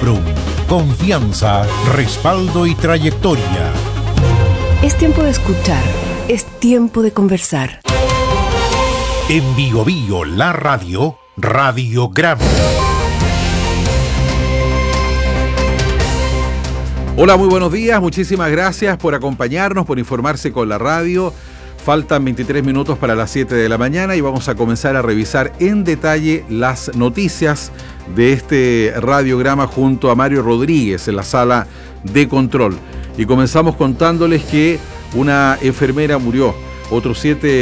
Cuprum. Confianza, respaldo y trayectoria. Es tiempo de escuchar. Es tiempo de conversar. En Bio Bio, la radio, Radiograma. Hola, muy buenos días. Muchísimas gracias por acompañarnos, por informarse con la radio. Faltan 23 minutos para las 7 de la mañana y vamos a comenzar a revisar en detalle las noticias de este radiograma junto a Mario Rodríguez en la sala de control. Y comenzamos contándoles que una enfermera murió, otros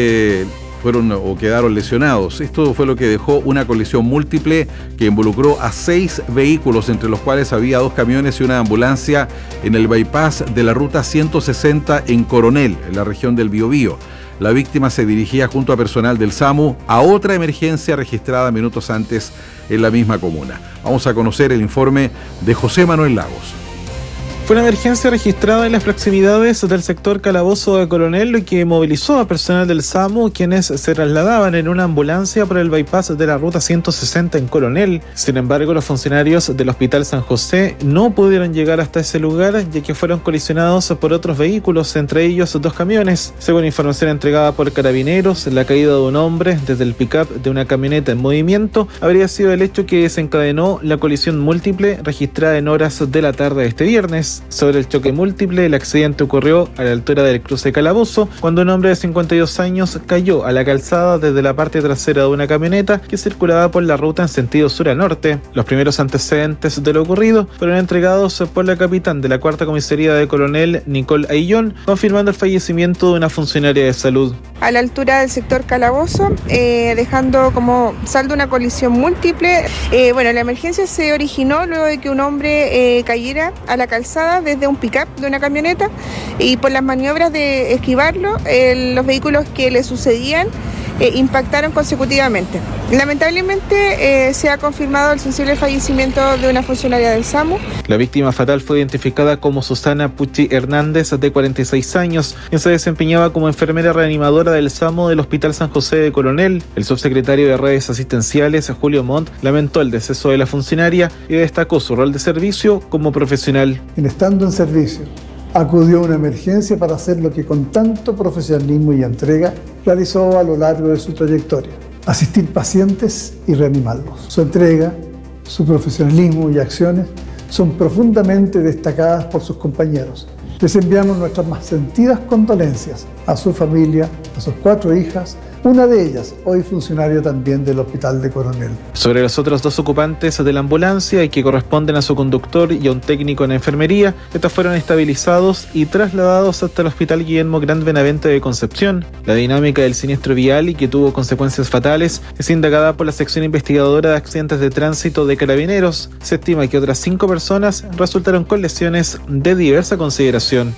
7 fueron o quedaron lesionados. Esto fue lo que dejó una colisión múltiple que involucró a 6 vehículos, entre los cuales había 2 camiones y una ambulancia en el bypass de la ruta 160 en Coronel, en la región del Biobío. La víctima se dirigía junto a personal del SAMU a otra emergencia registrada minutos antes en la misma comuna. Vamos a conocer el informe de José Manuel Lagos. Fue una emergencia registrada en las proximidades del sector Calabozo de Coronel que movilizó a personal del SAMU, quienes se trasladaban en una ambulancia por el bypass de la ruta 160 en Coronel. Sin embargo, los funcionarios del Hospital San José no pudieron llegar hasta ese lugar, ya que fueron colisionados por otros vehículos, entre ellos 2 camiones. Según información entregada por Carabineros, la caída de un hombre desde el pick-up de una camioneta en movimiento habría sido el hecho que desencadenó la colisión múltiple registrada en horas de la tarde de este viernes. Sobre el choque múltiple, el accidente ocurrió a la altura del cruce Calabozo, cuando un hombre de 52 años cayó a la calzada desde la parte trasera de una camioneta que circulaba por la ruta en sentido sur a norte. Los primeros antecedentes de lo ocurrido fueron entregados por la capitán de la cuarta comisaría de Coronel, Nicole Aillón, confirmando el fallecimiento de una funcionaria de salud. A la altura del sector Calabozo, dejando como saldo una colisión múltiple. La emergencia se originó luego de que un hombre cayera a la calzada desde un pick-up de una camioneta, y por las maniobras de esquivarlo, los vehículos que le sucedían impactaron consecutivamente. Lamentablemente se ha confirmado el sensible fallecimiento de una funcionaria del SAMU. La víctima fatal fue identificada como Susana Pucci Hernández, de 46 años, quien se desempeñaba como enfermera reanimadora del SAMU del Hospital San José de Coronel. El subsecretario de Redes Asistenciales, Julio Montt, lamentó el deceso de la funcionaria y destacó su rol de servicio como profesional. Estando en servicio, acudió a una emergencia para hacer lo que con tanto profesionalismo y entrega realizó a lo largo de su trayectoria: asistir pacientes y reanimarlos. Su entrega, su profesionalismo y acciones son profundamente destacadas por sus compañeros. Les enviamos nuestras más sentidas condolencias a su familia, a sus 4 hijas, una de ellas hoy funcionaria también del Hospital de Coronel. Sobre los otros 2 ocupantes de la ambulancia, y que corresponden a su conductor y a un técnico en enfermería, estos fueron estabilizados y trasladados hasta el Hospital Guillermo Gran Benavente de Concepción. La dinámica del siniestro vial, y que tuvo consecuencias fatales, es indagada por la sección investigadora de accidentes de tránsito de Carabineros. Se estima que otras 5 personas resultaron con lesiones de diversa consideración.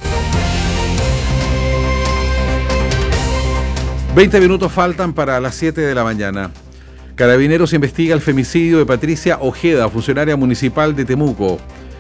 20 minutos faltan para las 7 de la mañana. Carabineros investiga el femicidio de Patricia Ojeda, funcionaria municipal de Temuco.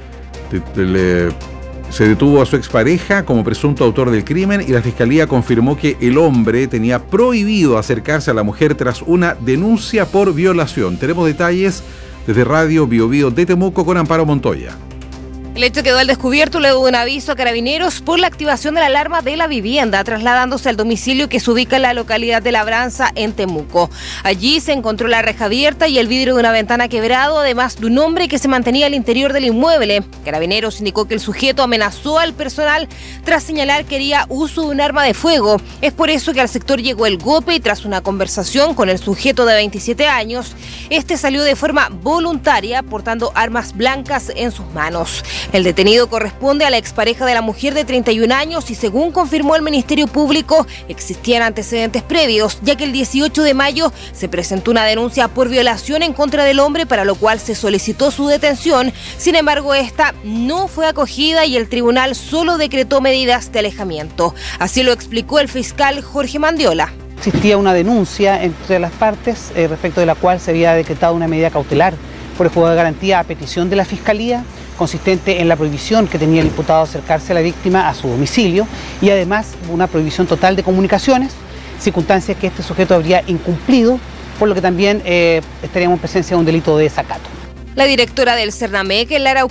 Se detuvo a su expareja como presunto autor del crimen y la fiscalía confirmó que el hombre tenía prohibido acercarse a la mujer tras una denuncia por violación. Tenemos detalles desde Radio Bio Bio de Temuco con Amparo Montoya. El hecho quedó al descubierto luego de un aviso a Carabineros por la activación de la alarma de la vivienda, trasladándose al domicilio que se ubica en la localidad de Labranza, en Temuco. Allí se encontró la reja abierta y el vidrio de una ventana quebrado, además de un hombre que se mantenía al interior del inmueble. Carabineros indicó que el sujeto amenazó al personal tras señalar que haría uso de un arma de fuego. Es por eso que al sector llegó el GOPE y tras una conversación con el sujeto de 27 años, este salió de forma voluntaria portando armas blancas en sus manos. El detenido corresponde a la expareja de la mujer de 31 años y, según confirmó el Ministerio Público, existían antecedentes previos, ya que el 18 de mayo se presentó una denuncia por violación en contra del hombre, para lo cual se solicitó su detención. Sin embargo, esta no fue acogida y el tribunal solo decretó medidas de alejamiento. Así lo explicó el fiscal Jorge Mandiola. Existía una denuncia entre las partes respecto de la cual se había decretado una medida cautelar por el juzgado de garantía a petición de la Fiscalía, consistente en la prohibición que tenía el imputado de acercarse a la víctima a su domicilio y además una prohibición total de comunicaciones, circunstancias que este sujeto habría incumplido, por lo que también estaríamos en presencia de un delito de desacato. La directora del CERNAMEC, Lara